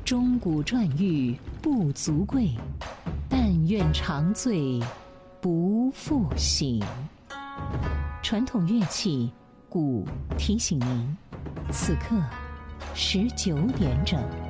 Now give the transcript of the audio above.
钟鼓馔玉不足贵，但愿长醉不复醒。传统乐器鼓提醒您，此刻19点整。